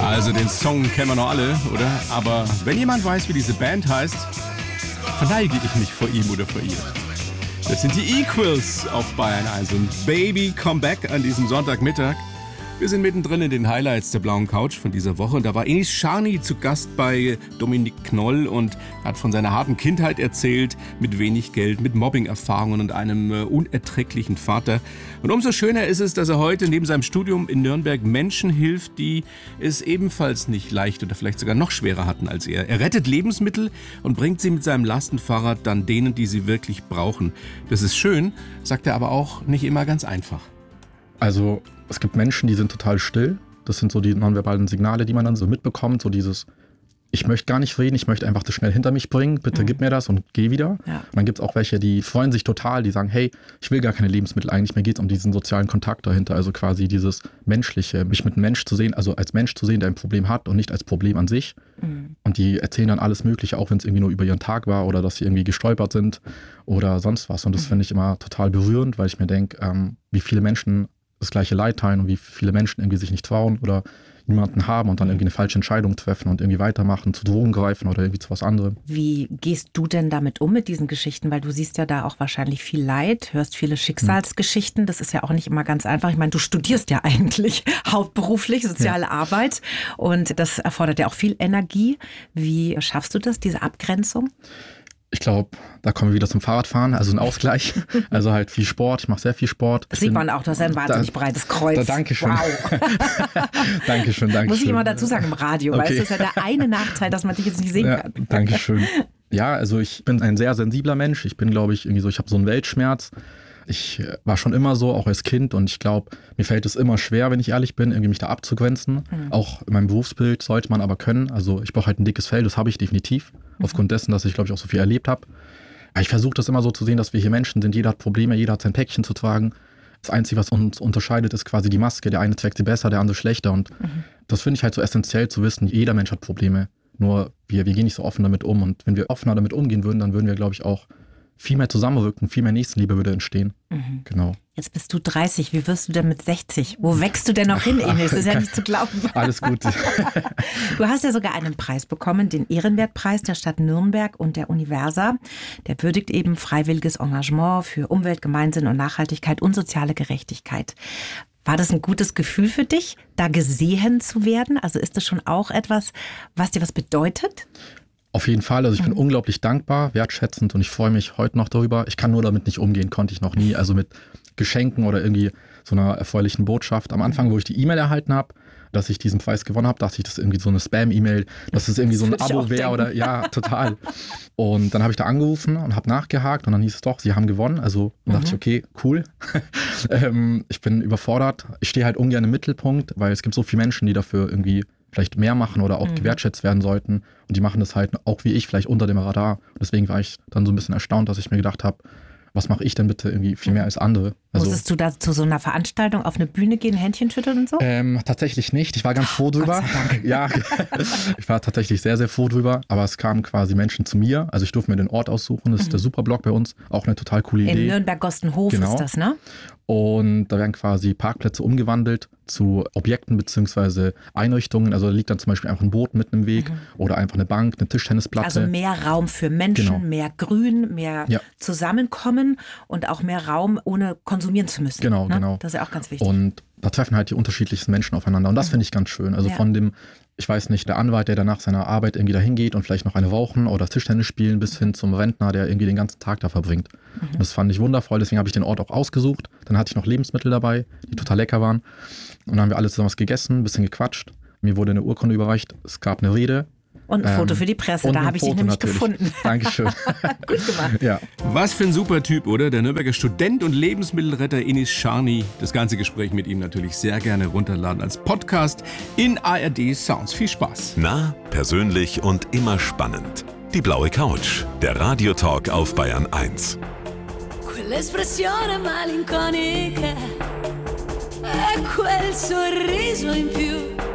Also den Song kennen wir noch alle, oder? Aber wenn jemand weiß, wie diese Band heißt, verneige ich mich vor ihm oder vor ihr. Das sind die Equals auf Bayern 1 und Baby Come Back an diesem Sonntagmittag. Wir sind mittendrin in den Highlights der blauen Couch von dieser Woche und da war Enis Charny zu Gast bei Dominik Knoll und hat von seiner harten Kindheit erzählt, mit wenig Geld, mit Mobbing-Erfahrungen und einem unerträglichen Vater. Und umso schöner ist es, dass er heute neben seinem Studium in Nürnberg Menschen hilft, die es ebenfalls nicht leicht oder vielleicht sogar noch schwerer hatten als er. Er rettet Lebensmittel und bringt sie mit seinem Lastenfahrrad dann denen, die sie wirklich brauchen. Das ist schön, sagt er aber auch nicht immer ganz einfach. Also es gibt Menschen, die sind total still. Das sind so die nonverbalen Signale, die man dann so mitbekommt. So dieses, ich möchte gar nicht reden, ich möchte einfach das schnell hinter mich bringen. Bitte gib mir das und geh wieder. Ja. Und dann gibt es auch welche, die freuen sich total, die sagen, hey, ich will gar keine Lebensmittel eigentlich, mir geht es um diesen sozialen Kontakt dahinter. Also quasi dieses Menschliche, mich mit einem Mensch zu sehen, also als Mensch zu sehen, der ein Problem hat und nicht als Problem an sich. Und die erzählen dann alles Mögliche, auch wenn es irgendwie nur über ihren Tag war oder dass sie irgendwie gestolpert sind oder sonst was. Und das finde ich immer total berührend, weil ich mir denke, wie viele Menschen das gleiche Leid teilen und wie viele Menschen irgendwie sich nicht trauen oder niemanden haben und dann irgendwie eine falsche Entscheidung treffen und irgendwie weitermachen, zu Drogen greifen oder irgendwie zu was anderem. Wie gehst du denn damit um mit diesen Geschichten? Weil du siehst ja da auch wahrscheinlich viel Leid, hörst viele Schicksalsgeschichten. Das ist ja auch nicht immer ganz einfach. Ich meine, du studierst ja eigentlich hauptberuflich soziale Arbeit und das erfordert ja auch viel Energie. Wie schaffst du das, diese Abgrenzung? Ich glaube, da kommen wir wieder zum Fahrradfahren, also ein Ausgleich. Also halt viel Sport, ich mache sehr viel Sport. Das sieht man auch, du hast ein wahnsinnig breites Kreuz. Dankeschön. Wow. Dankeschön. Muss ich immer dazu sagen im Radio, okay. Weißt du, das ist ja der eine Nachteil, dass man dich jetzt nicht sehen kann. Dankeschön. Ja, also ich bin ein sehr sensibler Mensch. Ich bin, glaube ich, irgendwie so, ich habe so einen Weltschmerz. Ich war schon immer so, auch als Kind und ich glaube, mir fällt es immer schwer, wenn ich ehrlich bin, irgendwie mich da abzugrenzen. Auch in meinem Berufsbild sollte man aber können. Also ich brauche halt ein dickes Fell, das habe ich definitiv. Aufgrund dessen, dass ich, glaube ich, auch so viel erlebt habe. Aber ich versuche das immer so zu sehen, dass wir hier Menschen sind. Jeder hat Probleme, jeder hat sein Päckchen zu tragen. Das Einzige, was uns unterscheidet, ist quasi die Maske. Der eine trägt sie besser, der andere schlechter. Und das finde ich halt so essentiell zu wissen. Jeder Mensch hat Probleme. Nur wir gehen nicht so offen damit um. Und wenn wir offener damit umgehen würden, dann würden wir, glaube ich, auch viel mehr zusammenrücken, viel mehr Nächstenliebe würde entstehen. Genau. Jetzt bist du 30, wie wirst du denn mit 60? Wo wächst du denn noch hin, Enis? Das ist ja nicht zu glauben. Alles gut. Du hast ja sogar einen Preis bekommen, den Ehrenwertpreis der Stadt Nürnberg und der Universa. Der würdigt eben freiwilliges Engagement für Umwelt, Gemeinsinn und Nachhaltigkeit und soziale Gerechtigkeit. War das ein gutes Gefühl für dich, da gesehen zu werden? Also ist das schon auch etwas, was dir was bedeutet? Auf jeden Fall, also ich bin unglaublich dankbar, wertschätzend und ich freue mich heute noch darüber. Ich kann nur damit nicht umgehen, konnte ich noch nie. Also mit Geschenken oder irgendwie so einer erfreulichen Botschaft. Am Anfang, wo ich die E-Mail erhalten habe, dass ich diesen Preis gewonnen habe, dachte ich, das ist irgendwie so eine Spam-E-Mail, dass es irgendwie so ein Abo wäre oder ja, total. Und dann habe ich da angerufen und habe nachgehakt und dann hieß es doch, sie haben gewonnen. Also dachte ich, okay, cool. Ich bin überfordert. Ich stehe halt ungern im Mittelpunkt, weil es gibt so viele Menschen, die dafür irgendwie vielleicht mehr machen oder auch gewertschätzt werden sollten. Und die machen das halt auch wie ich, vielleicht unter dem Radar. Und deswegen war ich dann so ein bisschen erstaunt, dass ich mir gedacht habe, was mache ich denn bitte irgendwie viel mehr als andere? Also, musstest du da zu so einer Veranstaltung auf eine Bühne gehen, Händchen schütteln und so? Tatsächlich nicht. Ich war ganz froh drüber. Gott sei Dank. Ja, ich war tatsächlich sehr, sehr froh drüber. Aber es kamen quasi Menschen zu mir. Also ich durfte mir den Ort aussuchen. Das ist der Superblock bei uns. Auch eine total coole Idee. In Nürnberg-Gostenhof ist das, ne? Und da werden quasi Parkplätze umgewandelt zu Objekten bzw. Einrichtungen. Also da liegt dann zum Beispiel einfach ein Boot mitten im Weg oder einfach eine Bank, eine Tischtennisplatte. Also mehr Raum für Menschen, mehr Grün, mehr Zusammenkommen und auch mehr Raum, ohne konsumieren zu müssen. Genau, ne? genau. Das ist ja auch ganz wichtig. Und da treffen halt die unterschiedlichsten Menschen aufeinander. Und das finde ich ganz schön. Also von dem, ich weiß nicht, der Anwalt, der nach seiner Arbeit irgendwie dahin geht und vielleicht noch eine rauchen oder Tischtennis spielen, bis hin zum Rentner, der irgendwie den ganzen Tag da verbringt. Und das fand ich wundervoll, deswegen habe ich den Ort auch ausgesucht. Dann hatte ich noch Lebensmittel dabei, die total lecker waren. Und dann haben wir alle zusammen was gegessen, ein bisschen gequatscht. Mir wurde eine Urkunde überreicht, es gab eine Rede. Und ein Foto für die Presse, da habe ich dich nämlich gefunden. Dankeschön. Gut gemacht. Ja. Was für ein super Typ, oder? Der Nürnberger Student und Lebensmittelretter Enis Charny. Das ganze Gespräch mit ihm natürlich sehr gerne runterladen als Podcast in ARD Sounds. Viel Spaß. Nah, persönlich und immer spannend. Die blaue Couch, der Radiotalk auf Bayern 1. Quell'espressione malinconica e quel sorriso in più.